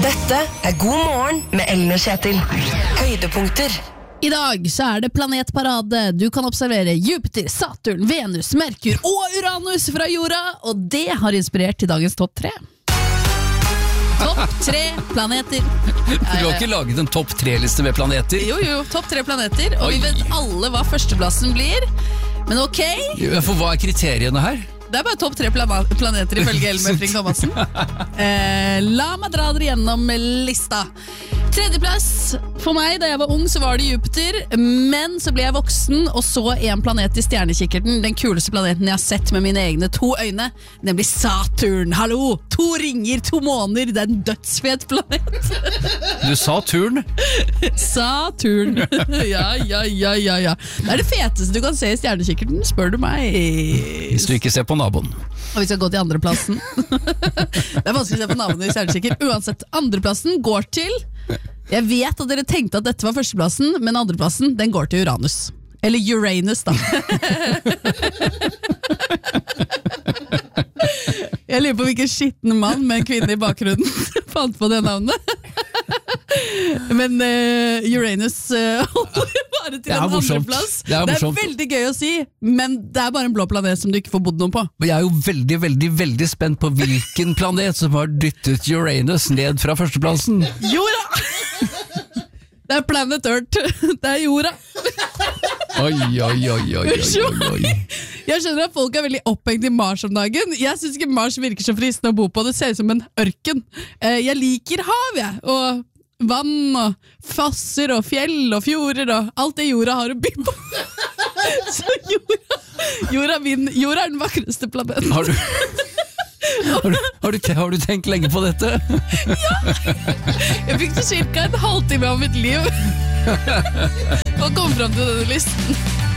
Dette God morgen med Ellen og Kjetil. Høydepunkter. I dag så det planetparade. Du kan observere Jupiter, Saturn, Venus, Merkur og Uranus fra jorda, og det har inspirert til dagens topp 3. Topp 3 planeter. Du har ikke laget en topp 3-liste med planeter? Jo, topp 3 planeter, og vi vet alle hva førsteplassen blir. Men ok. For hva kriteriene her? Det bare topp 3 planeter ifølge Elmer Fring Thomasen. La meg dra dere gjennom lista. Tredjeplass for meg, da jeg var ung så var det Jupiter, men så ble jeg voksen og så en planet i stjernekikkerten, den kuleste planeten jeg har sett med mine egne 2 øyne, nemlig Saturn. Hallo, 2 ringer, 2 måner, det en dødsfet planet. Du sa turn? Saturn. Ja. Det det feteste du kan se i stjernekikkerten, spør du meg. Hvis du ikke ser på naboen. Og vi skal gå til andreplassen. Det vanskelig å se på naboen i stjernekikker. Uansett, andreplassen går til... Jeg vet at dere tenkte at dette var førsteplassen, men andreplassen, den går til Uranus. Eller Uranus, da. Jeg lurer på hvilken skitten mann med en kvinne i bakgrunnen fant på det navnet. Men Uranus holder bare til en andreplass. Det veldig gøy å si, men det bare en blå planet som du ikke får bodd noen på. Jeg jo veldig spent på hvilken planet som har dyttet Uranus ned fra førsteplassen. Jorda! Det Planet Earth. Det jorda. Oi. Jeg skjønner at folk veldig opphengt i Mars om dagen. Jeg synes ikke Mars virker så fristende å bo på. Det ser ut som en ørken. Jeg liker hav, og vann og fosser og fjell og fjorder og alt det jorda har å by på. Så jorda den vakreste planeten. Har du tenkt lenge på dette? Ja! Jeg brukte cirka en halvtime av mitt liv og kom frem til denne listen.